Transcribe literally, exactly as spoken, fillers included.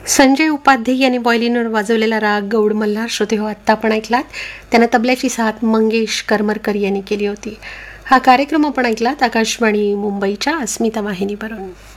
संजय उपाध्ये यांनी व्हायोलिनवर वाजवलेला राग गौड मल्हार श्रोते हो आत्ता आपण ऐकलात. त्यांना तबल्याची साथ मंगेश करमरकर यांनी केली होती. हा कार्यक्रम आपण ऐकलात आकाशवाणी मुंबईच्या अस्मिता वाहिनीवरून.